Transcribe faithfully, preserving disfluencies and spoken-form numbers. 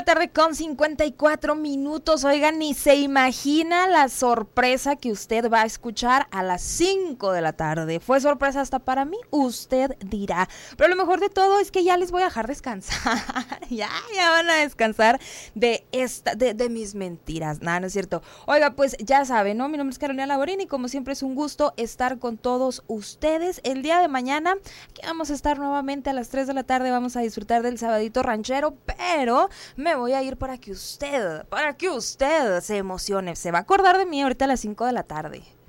la tarde con cincuenta y cuatro minutos. Oigan, ni se imagina la sorpresa que usted va a escuchar a las cinco de la tarde. Fue sorpresa hasta para mí, usted dirá. Pero lo mejor de todo es que ya les voy a dejar descansar. ya, ya van a descansar de esta, de, de mis mentiras. Nada, no es cierto. Oiga, pues ya saben, ¿no? Mi nombre es Carolina Laborín y como siempre es un gusto estar con todos ustedes. El día de mañana, aquí vamos a estar nuevamente a las tres de la tarde. Vamos a disfrutar del sabadito ranchero, pero me voy a ir para que usted, para que usted se emocione. Se va a acordar de mí ahorita a las cinco de la tarde.